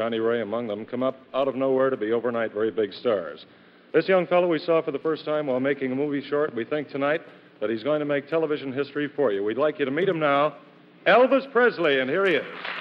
Johnny Ray among them, come up out of nowhere to be overnight very big stars. This young fellow we saw for the first time while making a movie short. We think tonight that he's going to make television history for you. We'd like you to meet him now, Elvis Presley, and here he is.